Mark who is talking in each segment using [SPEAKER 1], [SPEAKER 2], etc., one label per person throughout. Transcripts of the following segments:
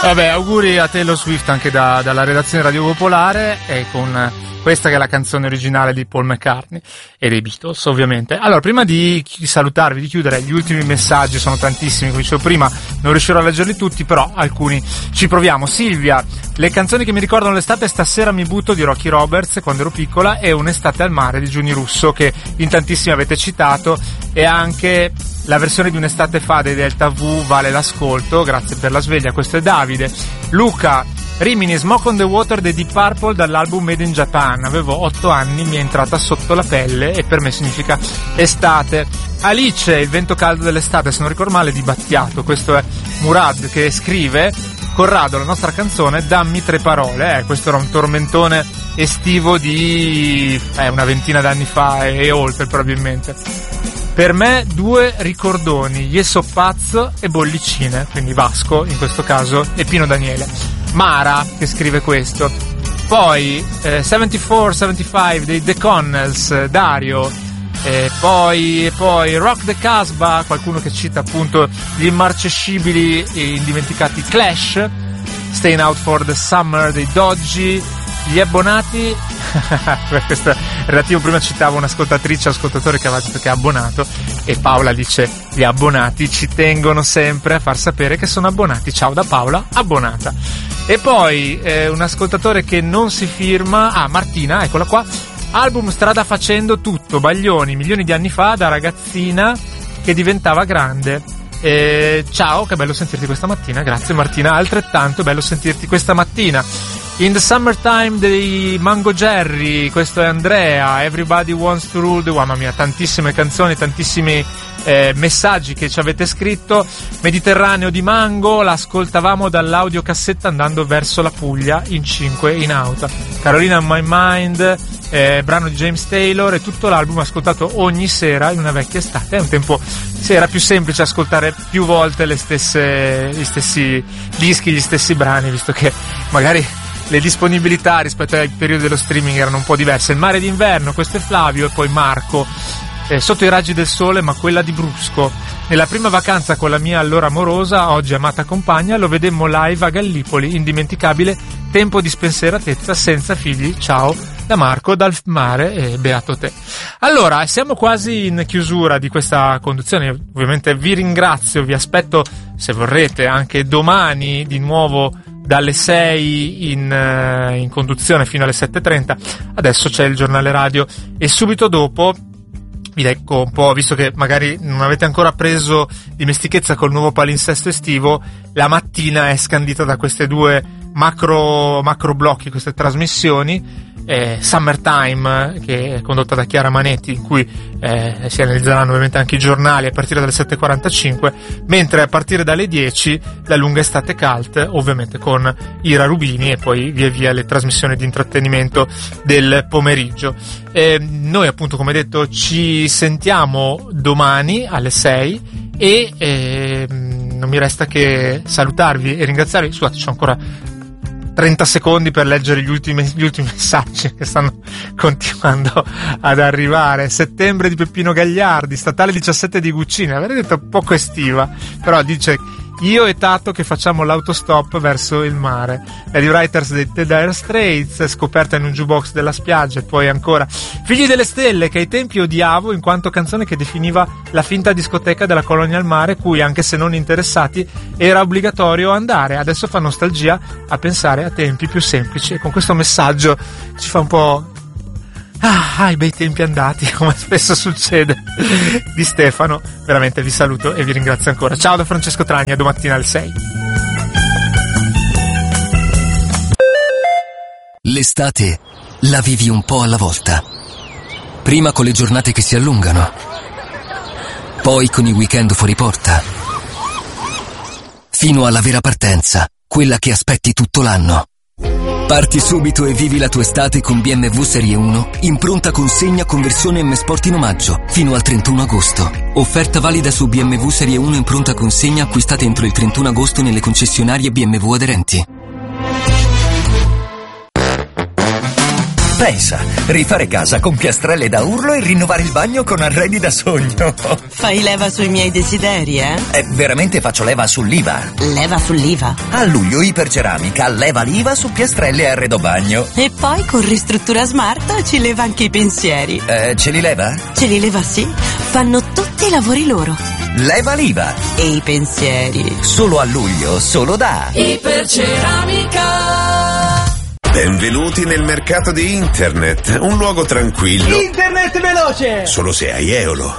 [SPEAKER 1] Vabbè, auguri a Taylor Swift anche dalla redazione Radio Popolare, e con questa che è la canzone originale di Paul McCartney e dei Beatles, ovviamente. Allora, prima di salutarvi, di chiudere, gli ultimi messaggi sono tantissimi, come dicevo prima, non riuscirò a leggerli tutti, però alcuni ci proviamo. Silvia, le canzoni che mi ricordano l'estate: Stasera mi butto di Rocky Roberts quando ero piccola, e Un'estate al mare di Giuni Russo, che in tantissimi avete citato, e anche la versione di Un'estate fa dei Delta V vale l'ascolto. Grazie per la sveglia. Questo è Davide. Luca, Rimini, Smoke on the Water dei Deep Purple dall'album Made in Japan. Avevo 8 anni, mi è entrata sotto la pelle e per me significa estate. Alice, Il vento caldo dell'estate, se non ricordo male, di Battiato. Questo è Murad che scrive: Corrado, la nostra canzone, dammi 3 parole. Questo era un tormentone estivo di una ventina d'anni fa e oltre probabilmente. Per me 2 ricordoni, Ieso Pazzo e Bollicine, quindi Vasco in questo caso e Pino Daniele. Mara che scrive questo. Poi 74-75 dei The Connells, Dario. Poi Rock the Casbah, qualcuno che cita appunto gli immarcescibili e indimenticati Clash. Staying Out for the Summer dei Dodgy. Gli abbonati, questo è relativo, prima citavo un'ascoltatrice, ascoltatore che aveva detto che è abbonato, e Paola dice: gli abbonati ci tengono sempre a far sapere che sono abbonati. Ciao da Paola, abbonata. E poi un ascoltatore che non si firma, Martina, eccola qua. Album Strada facendo tutto, Baglioni, milioni di anni fa, da ragazzina che diventava grande. Ciao, che bello sentirti questa mattina. Grazie Martina, altrettanto bello sentirti questa mattina. In the Summertime dei Mango Jerry, questo è Andrea. Everybody Wants to Rule the World. Mamma mia, tantissime canzoni, tantissimi messaggi che ci avete scritto. Mediterraneo di Mango, l'ascoltavamo dall'audiocassetta andando verso la Puglia in 5 in auto. Carolina in My Mind, brano di James Taylor, e tutto l'album ascoltato ogni sera in una vecchia estate. Un tempo era più semplice ascoltare più volte gli stessi dischi, gli stessi brani, visto che magari le disponibilità rispetto ai periodi dello streaming erano un po' diverse. Il mare d'inverno, questo è Flavio, e poi Marco. Sotto i raggi del sole, ma quella di Brusco. Nella prima vacanza con la mia allora amorosa, oggi amata compagna, lo vedemmo live a Gallipoli, indimenticabile tempo di spensieratezza, senza figli. Ciao da Marco, dal mare, e beato te. Allora, siamo quasi in chiusura di questa conduzione. Ovviamente vi ringrazio, vi aspetto, se vorrete, anche domani di nuovo dalle 6 in conduzione fino alle 7:30. Adesso c'è il giornale radio e subito dopo vi leggo un po', visto che magari non avete ancora preso dimestichezza col nuovo palinsesto estivo. La mattina è scandita da queste 2 macro blocchi, queste trasmissioni. Summertime, che è condotta da Chiara Manetti, in cui si analizzeranno ovviamente anche i giornali a partire dalle 7:45, mentre a partire dalle 10 la lunga estate cult, ovviamente con Ira Rubini, e poi via via le trasmissioni di intrattenimento del pomeriggio. Noi appunto, come detto, ci sentiamo domani alle 6 e non mi resta che salutarvi e ringraziarvi. Scusate, c'ho ancora 30 secondi per leggere gli ultimi messaggi che stanno continuando ad arrivare. Settembre di Peppino Gagliardi, statale 17 di Guccini, avrei detto poco estiva, però dice: io e Tato che facciamo l'autostop verso il mare. Lady Writers dei The Dire Straits, scoperta in un jukebox della spiaggia. E poi ancora Figli delle Stelle, che ai tempi odiavo in quanto canzone che definiva la finta discoteca della colonia al mare, cui anche se non interessati era obbligatorio andare. Adesso fa nostalgia a pensare a tempi più semplici. E con questo messaggio ci fa un po' i bei tempi andati, come spesso succede, di Stefano. Veramente vi saluto e vi ringrazio ancora. Ciao da Francesco Tragni, a domattina alle 6.
[SPEAKER 2] L'estate la vivi un po' alla volta. Prima con le giornate che si allungano, poi con i weekend fuori porta, fino alla vera partenza, quella che aspetti tutto l'anno. Parti subito e vivi la tua estate con BMW Serie 1 in pronta consegna con versione M Sport in omaggio fino al 31 agosto. Offerta valida su BMW Serie 1 in pronta consegna acquistate entro il 31 agosto nelle concessionarie BMW aderenti. Pensa, rifare casa con piastrelle da urlo e rinnovare il bagno con arredi da sogno.
[SPEAKER 3] Fai leva sui miei desideri, eh?
[SPEAKER 2] Veramente faccio leva sull'IVA.
[SPEAKER 3] Leva sull'IVA?
[SPEAKER 2] A luglio Iperceramica leva l'IVA su piastrelle e arredo bagno.
[SPEAKER 3] E poi con Ristruttura Smart ci leva anche i pensieri.
[SPEAKER 2] Ce li leva?
[SPEAKER 3] Ce li leva, sì. Fanno tutti i lavori loro.
[SPEAKER 2] Leva l'IVA.
[SPEAKER 3] E i pensieri.
[SPEAKER 2] Solo a luglio, solo da
[SPEAKER 3] Iperceramica.
[SPEAKER 4] Benvenuti nel mercato di internet, un luogo tranquillo.
[SPEAKER 5] Internet veloce!
[SPEAKER 4] Solo se hai Eolo.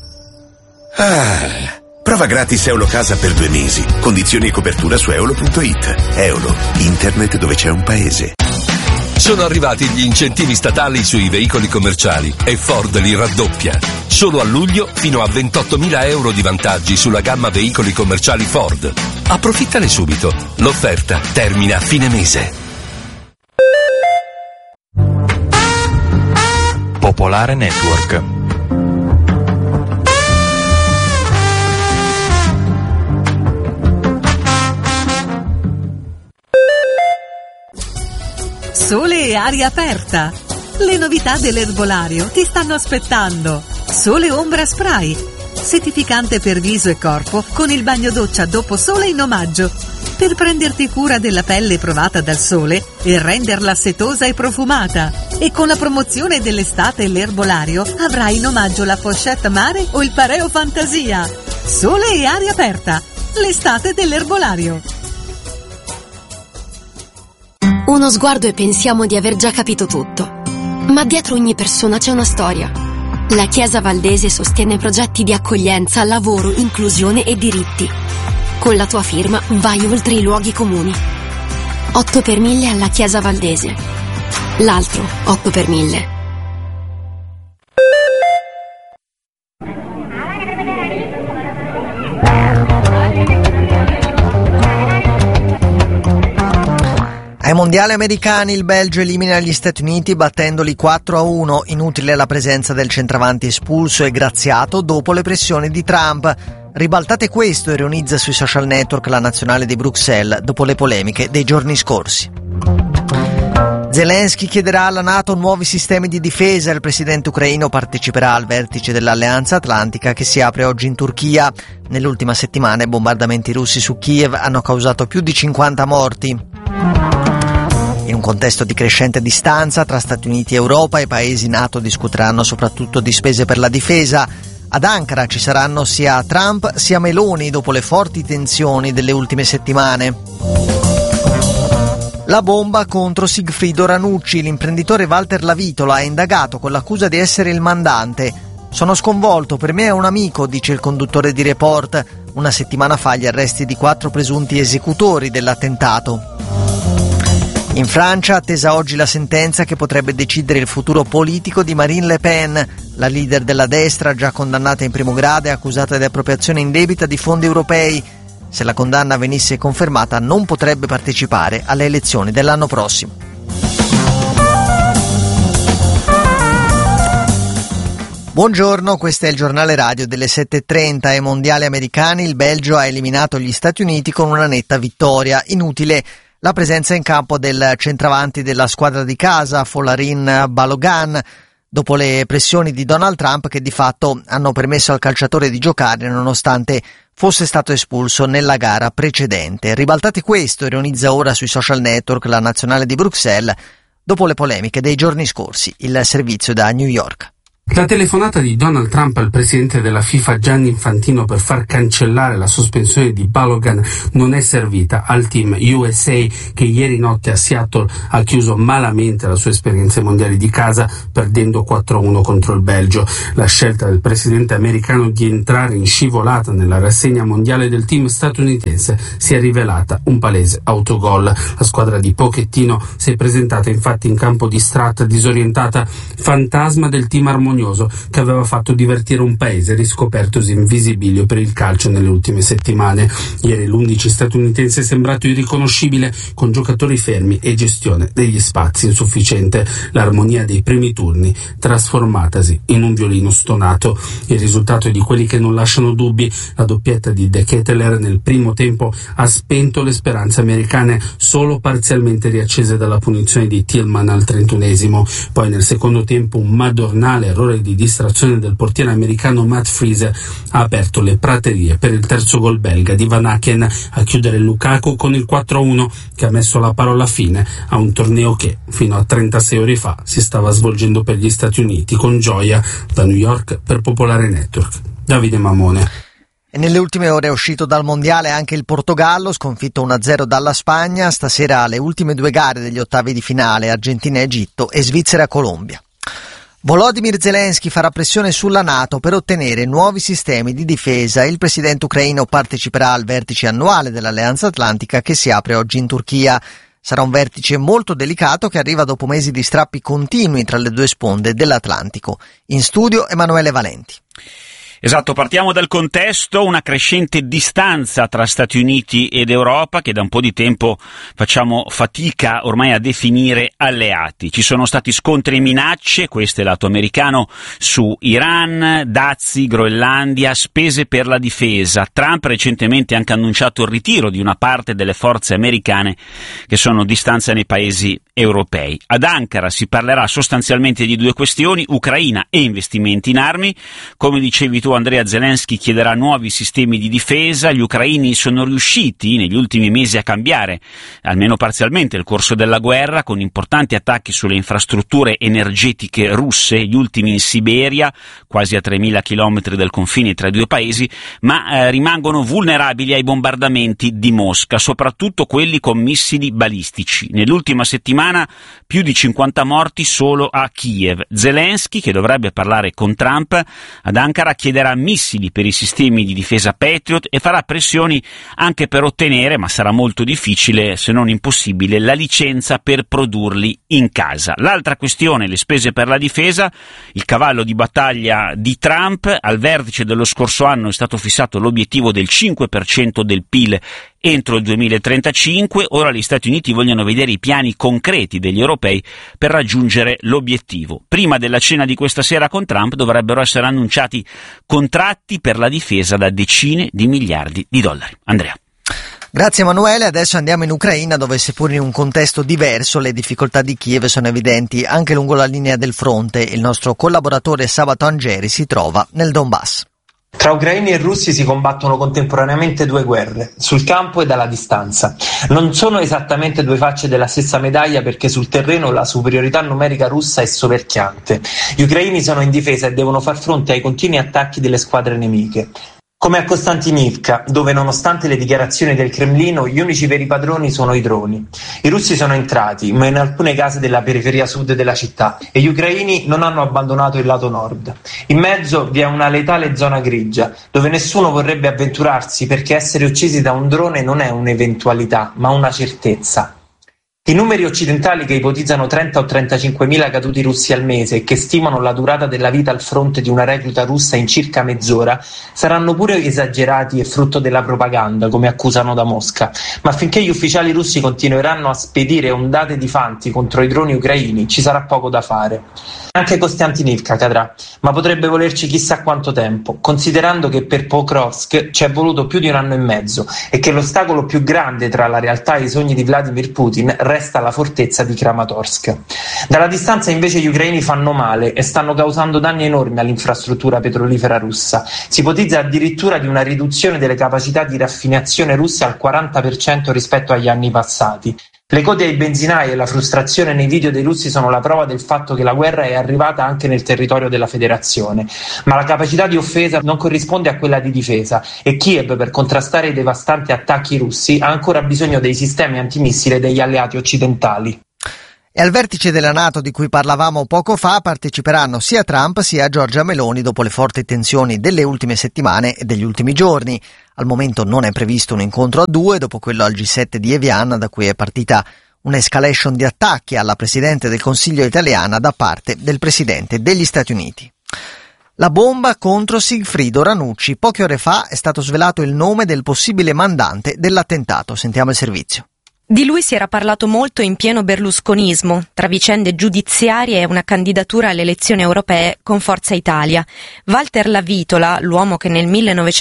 [SPEAKER 4] Prova gratis Eolo Casa per 2 mesi. Condizioni e copertura su eolo.it. Eolo, internet dove c'è un paese.
[SPEAKER 6] Sono arrivati gli incentivi statali sui veicoli commerciali e Ford li raddoppia. Solo a luglio fino a 28.000 euro di vantaggi sulla gamma veicoli commerciali Ford. Approfittane subito. L'offerta termina a fine mese.
[SPEAKER 7] Popolare Network.
[SPEAKER 8] Sole e aria aperta. Le novità dell'erbolario ti stanno aspettando. Sole Ombra Spray. Settificante per viso e corpo con il bagno doccia dopo sole in omaggio. Per prenderti cura della pelle provata dal sole e renderla setosa e profumata. E con la promozione dell'estate l'erbolario avrai in omaggio la pochette mare o il pareo fantasia. Sole e aria aperta. L'estate dell'erbolario.
[SPEAKER 9] Uno sguardo e pensiamo di aver già capito tutto. Ma dietro ogni persona c'è una storia. La Chiesa Valdese sostiene progetti di accoglienza, lavoro, inclusione e diritti. Con la tua firma vai oltre i luoghi comuni. 8 per 1000 alla Chiesa Valdese. L'altro 8 per 1000.
[SPEAKER 10] Ai mondiali americani il Belgio elimina gli Stati Uniti battendoli 4-1, inutile la presenza del centravanti espulso e graziato dopo le pressioni di Trump. Ribaltate questo, ironizza sui social network la nazionale di Bruxelles dopo le polemiche dei giorni scorsi. Zelensky chiederà alla NATO nuovi sistemi di difesa, il presidente ucraino parteciperà al vertice dell'Alleanza Atlantica che si apre oggi in Turchia. Nell'ultima settimana i bombardamenti russi su Kiev hanno causato più di 50 morti. In un contesto di crescente distanza tra Stati Uniti e Europa, i paesi NATO discuteranno soprattutto di spese per la difesa. Ad Ankara ci saranno sia Trump sia Meloni dopo le forti tensioni delle ultime settimane. La bomba contro Sigfrido Ranucci, l'imprenditore Walter Lavitola è indagato con l'accusa di essere il mandante. Sono sconvolto, per me è un amico, dice il conduttore di Report. Una settimana fa gli arresti di 4 presunti esecutori dell'attentato. In Francia attesa oggi la sentenza che potrebbe decidere il futuro politico di Marine Le Pen, la leader della destra già condannata in primo grado e accusata di appropriazione indebita di fondi europei. Se la condanna venisse confermata non potrebbe partecipare alle elezioni dell'anno prossimo. Buongiorno, questo è il giornale radio delle 7:30. Ai mondiali americani il Belgio ha eliminato gli Stati Uniti con una netta vittoria. Inutile la presenza in campo del centravanti della squadra di casa, Folarin Balogun, dopo le pressioni di Donald Trump che di fatto hanno permesso al calciatore di giocare nonostante fosse stato espulso nella gara precedente. Ribaltate questo, ironizza ora sui social network la nazionale di Bruxelles dopo le polemiche dei giorni scorsi, il servizio da New York.
[SPEAKER 11] La telefonata di Donald Trump al presidente della FIFA Gianni Infantino per far cancellare la sospensione di Balogun non è servita al team USA che ieri notte a Seattle ha chiuso malamente la sua esperienza ai mondiali di casa perdendo 4-1 contro il Belgio. La scelta del presidente americano di entrare in scivolata nella rassegna mondiale del team statunitense si è rivelata un palese autogol. La squadra di Pochettino si è presentata infatti in campo distratta, disorientata, fantasma del team armonioso cerimonioso che aveva fatto divertire un paese riscopertosi in visibilio per il calcio nelle ultime settimane. Ieri l'11 statunitense è sembrato irriconoscibile, con giocatori fermi e gestione degli spazi insufficiente, l'armonia dei primi turni trasformatasi in un violino stonato. Il risultato è di quelli che non lasciano dubbi. La doppietta di De Ketelaere nel primo tempo ha spento le speranze americane, solo parzialmente riaccese dalla punizione di Tillman al 31esimo. Poi nel secondo tempo un madornale errore di distrazione del portiere americano Matt Freese ha aperto le praterie per il terzo gol belga di Van Aken, a chiudere Lukaku con il 4-1 che ha messo la parola fine a un torneo che fino a 36 ore fa si stava svolgendo per gli Stati Uniti con gioia. Da New York per Popolare Network, Davide Mamone.
[SPEAKER 10] E nelle ultime ore è uscito dal mondiale anche il Portogallo, sconfitto 1-0 dalla Spagna. Stasera le ultime due gare degli ottavi di finale, Argentina-Egitto e Svizzera-Colombia. Volodymyr Zelensky farà pressione sulla NATO per ottenere nuovi sistemi di difesa. Il presidente ucraino parteciperà al vertice annuale dell'Alleanza Atlantica che si apre oggi in Turchia. Sarà un vertice molto delicato che arriva dopo mesi di strappi continui tra le due sponde dell'Atlantico. In studio Emanuele Valenti.
[SPEAKER 5] Esatto, partiamo dal contesto, una crescente distanza tra Stati Uniti ed Europa che da un po' di tempo facciamo fatica ormai a definire alleati. Ci sono stati scontri e minacce, questo è lato americano, su Iran, dazi, Groenlandia, spese per la difesa. Trump recentemente ha anche annunciato il ritiro di una parte delle forze americane che sono di stanza nei paesi europei. Ad Ankara si parlerà sostanzialmente di due questioni, Ucraina e investimenti in armi. Come dicevi tu, Andrea, Zelensky chiederà nuovi sistemi di difesa. Gli ucraini sono riusciti negli ultimi mesi a cambiare, almeno parzialmente, il corso della guerra, con importanti attacchi sulle infrastrutture energetiche russe, gli ultimi in Siberia, quasi a 3.000 chilometri del confine tra i due paesi, ma rimangono vulnerabili ai bombardamenti di Mosca, soprattutto quelli con missili balistici. Nell'ultima settimana più di 50 morti solo a Kiev. Zelensky, che dovrebbe parlare con Trump ad Ankara, chiederà missili per i sistemi di difesa Patriot e farà pressioni anche per ottenere, ma sarà molto difficile se non impossibile, la licenza per produrli in casa. L'altra questione, le spese per la difesa, il cavallo di battaglia di Trump. Al vertice dello scorso anno è stato fissato l'obiettivo del 5% del PIL entro il 2035, ora gli Stati Uniti vogliono vedere i piani concreti degli europei per raggiungere l'obiettivo. Prima della cena di questa sera con Trump dovrebbero essere annunciati contratti per la difesa da decine di miliardi di dollari. Andrea.
[SPEAKER 10] Grazie Emanuele, adesso andiamo in Ucraina dove seppur in un contesto diverso le difficoltà di Kiev sono evidenti anche lungo la linea del fronte. Il nostro collaboratore Sabato Angeri si trova nel Donbass.
[SPEAKER 12] Tra ucraini e russi si combattono contemporaneamente due guerre, sul campo e dalla distanza. Non sono esattamente due facce della stessa medaglia perché sul terreno la superiorità numerica russa è soverchiante. Gli ucraini sono in difesa e devono far fronte ai continui attacchi delle squadre nemiche. Come a Kostantinivka, dove nonostante le dichiarazioni del Cremlino, gli unici veri padroni sono i droni. I russi sono entrati, ma in alcune case della periferia sud della città, e gli ucraini non hanno abbandonato il lato nord. In mezzo vi è una letale zona grigia, dove nessuno vorrebbe avventurarsi perché essere uccisi da un drone non è un'eventualità, ma una certezza. I numeri occidentali che ipotizzano 30 o 35.000 caduti russi al mese e che stimano la durata della vita al fronte di una recluta russa in circa mezz'ora saranno pure esagerati e frutto della propaganda, come accusano da Mosca. Ma finché gli ufficiali russi continueranno a spedire ondate di fanti contro i droni ucraini, ci sarà poco da fare. Anche Kostantinivka cadrà, ma potrebbe volerci chissà quanto tempo, considerando che per Pokrovsk ci è voluto più di 1 anno e mezzo e che l'ostacolo più grande tra la realtà e i sogni di Vladimir Putin resta la fortezza di Kramatorsk. Dalla distanza invece gli ucraini fanno male e stanno causando danni enormi all'infrastruttura petrolifera russa. Si ipotizza addirittura di una riduzione delle capacità di raffinazione russe al 40% rispetto agli anni passati. Le code ai benzinai e la frustrazione nei video dei russi sono la prova del fatto che la guerra è arrivata anche nel territorio della federazione, ma la capacità di offesa non corrisponde a quella di difesa e Kiev, per contrastare i devastanti attacchi russi, ha ancora bisogno dei sistemi antimissile degli alleati occidentali.
[SPEAKER 10] E al vertice della NATO di cui parlavamo poco fa parteciperanno sia Trump sia Giorgia Meloni dopo le forti tensioni delle ultime settimane e degli ultimi giorni. Al momento non è previsto un incontro a due dopo quello al G7 di Evian, da cui è partita un'escalation di attacchi alla Presidente del Consiglio italiana da parte del Presidente degli Stati Uniti. La bomba contro Sigfrido Ranucci. Poche ore fa è stato svelato il nome del possibile mandante dell'attentato. Sentiamo il servizio.
[SPEAKER 13] Di lui si era parlato molto in pieno berlusconismo, tra vicende giudiziarie e una candidatura alle elezioni europee con Forza Italia. Walter Lavitola, l'uomo che nel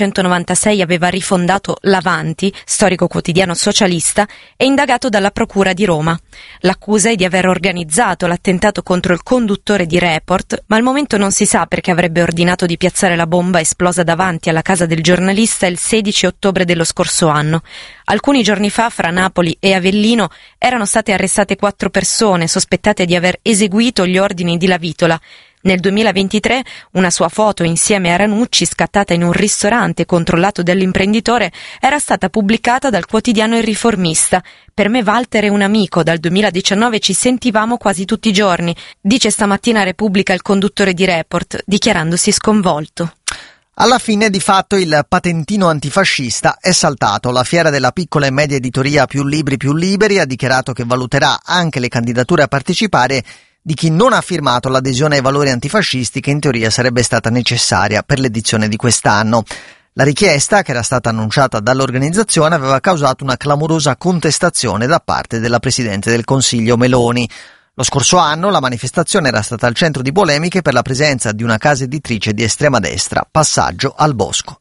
[SPEAKER 13] 1996 aveva rifondato l'Avanti, storico quotidiano socialista, è indagato dalla Procura di Roma. L'accusa è di aver organizzato l'attentato contro il conduttore di Report, ma al momento non si sa perché avrebbe ordinato di piazzare la bomba esplosa davanti alla casa del giornalista il 16 ottobre dello scorso anno. Alcuni giorni fa, fra Napoli e Avellino, erano state arrestate 4 persone sospettate di aver eseguito gli ordini di Lavitola. Nel 2023 una sua foto insieme a Ranucci, scattata in un ristorante controllato dall'imprenditore, era stata pubblicata dal quotidiano Il Riformista. Per me Walter è un amico, dal 2019 ci sentivamo quasi tutti i giorni, dice stamattina a Repubblica il conduttore di Report, dichiarandosi sconvolto.
[SPEAKER 10] Alla fine, di fatto, il patentino antifascista è saltato. La Fiera della Piccola e Media Editoria Più Libri Più Liberi ha dichiarato che valuterà anche le candidature a partecipare di chi non ha firmato l'adesione ai valori antifascisti che in teoria sarebbe stata necessaria per l'edizione di quest'anno. La richiesta, che era stata annunciata dall'organizzazione, aveva causato una clamorosa contestazione da parte della Presidente del Consiglio Meloni. Lo scorso anno la manifestazione era stata al centro di polemiche per la presenza di una casa editrice di estrema destra, Passaggio al Bosco.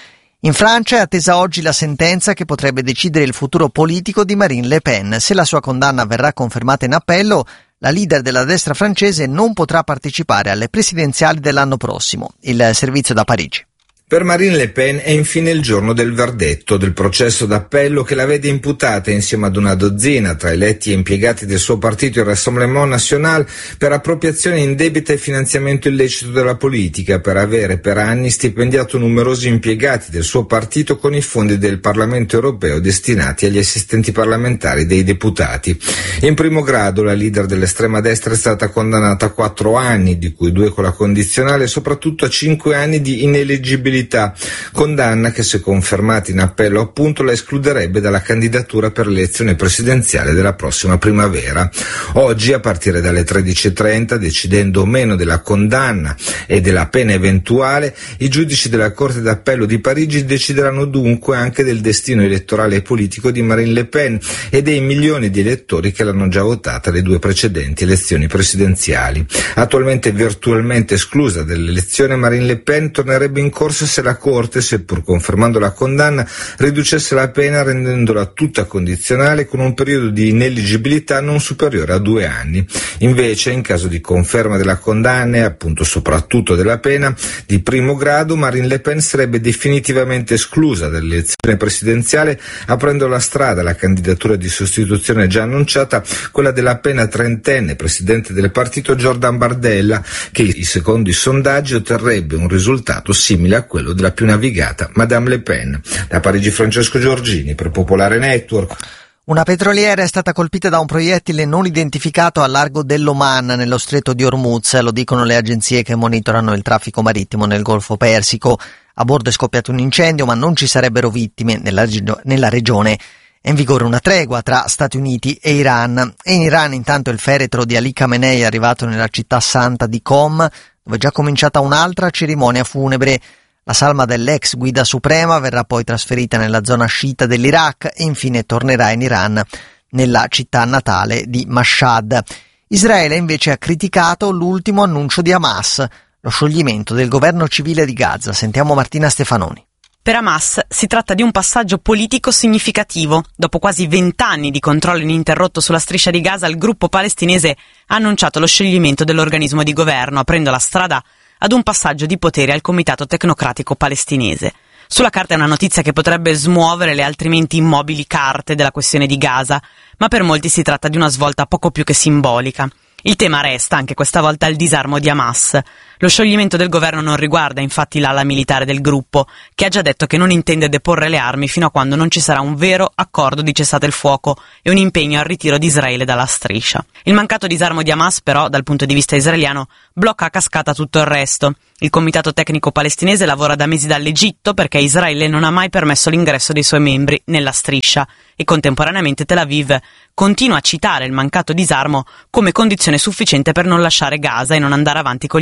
[SPEAKER 10] In Francia è attesa oggi la sentenza che potrebbe decidere il futuro politico di Marine Le Pen. Se la sua condanna verrà confermata in appello, la leader della destra francese non potrà partecipare alle presidenziali dell'anno prossimo. Il servizio da Parigi.
[SPEAKER 14] Per Marine Le Pen è infine il giorno del verdetto del processo d'appello che la vede imputata insieme ad una dozzina tra eletti e impiegati del suo partito, il Rassemblement National, per appropriazione indebita e finanziamento illecito della politica, per avere per anni stipendiato numerosi impiegati del suo partito con i fondi del Parlamento europeo destinati agli assistenti parlamentari dei deputati. In primo grado la leader dell'estrema destra è stata condannata a 4 anni, di cui 2 con la condizionale, e soprattutto a 5 anni di ineleggibilità. Condanna che, se confermata in appello, appunto, la escluderebbe dalla candidatura per l'elezione presidenziale della prossima primavera. Oggi, a partire dalle 13:30, decidendo o meno della condanna e della pena eventuale, i giudici della Corte d'Appello di Parigi decideranno dunque anche del destino elettorale e politico di Marine Le Pen e dei milioni di elettori che l'hanno già votata alle 2 precedenti elezioni presidenziali. Attualmente virtualmente esclusa dall'elezione, Marine Le Pen tornerebbe in corso se la Corte, seppur confermando la condanna, riducesse la pena rendendola tutta condizionale con un periodo di ineleggibilità non superiore a 2 anni. Invece, in caso di conferma della condanna e appunto soprattutto della pena di primo grado, Marine Le Pen sarebbe definitivamente esclusa dall'elezione presidenziale, aprendo la strada alla candidatura di sostituzione già annunciata, quella della appena 30enne presidente del partito Jordan Bardella, che secondo i sondaggi otterrebbe un risultato simile a quello della più navigata Madame Le Pen. Da Parigi Francesco Giorgini per Popolare Network.
[SPEAKER 10] Una petroliera è stata colpita da un proiettile non identificato al largo dell'Oman, nello stretto di Hormuz, lo dicono le agenzie che monitorano il traffico marittimo nel Golfo Persico. A bordo è scoppiato un incendio, ma non ci sarebbero vittime nella regione. È in vigore una tregua tra Stati Uniti e Iran. E in Iran intanto il feretro di Ali Khamenei è arrivato nella città santa di Qom, dove è già cominciata un'altra cerimonia funebre. La salma dell'ex guida suprema verrà poi trasferita nella zona sciita dell'Iraq e infine tornerà in Iran, nella città natale di Mashhad. Israele invece ha criticato l'ultimo annuncio di Hamas, lo scioglimento del governo civile di Gaza. Sentiamo Martina Stefanoni.
[SPEAKER 15] Per Hamas si tratta di un passaggio politico significativo. Dopo quasi 20 anni di controllo ininterrotto sulla striscia di Gaza, il gruppo palestinese ha annunciato lo scioglimento dell'organismo di governo, aprendo la strada ad un passaggio di potere al Comitato Tecnocratico Palestinese. Sulla carta è una notizia che potrebbe smuovere le altrimenti immobili carte della questione di Gaza, ma per molti si tratta di una svolta poco più che simbolica. Il tema resta anche questa volta il disarmo di Hamas. Lo scioglimento del governo non riguarda infatti l'ala militare del gruppo, che ha già detto che non intende deporre le armi fino a quando non ci sarà un vero accordo di cessate il fuoco e un impegno al ritiro di Israele dalla striscia. Il mancato disarmo di Hamas, però, dal punto di vista israeliano, blocca a cascata tutto il resto. Il Comitato Tecnico Palestinese lavora da mesi dall'Egitto perché Israele non ha mai permesso l'ingresso dei suoi membri nella striscia e contemporaneamente Tel Aviv continua a citare il mancato disarmo come condizione sufficiente per non lasciare Gaza e non andare avanti con gli step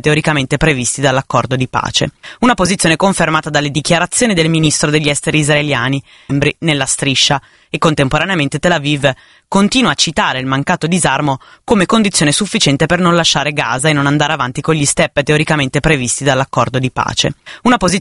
[SPEAKER 15] teoricamente previsti dall'accordo di pace. Una posizione confermata dalle dichiarazioni del ministro degli esteri israeliani, membri nella striscia, e contemporaneamente Tel Aviv continua a citare il mancato disarmo come condizione sufficiente per non lasciare Gaza e non andare avanti con gli step teoricamente previsti dall'accordo di pace. Una posizione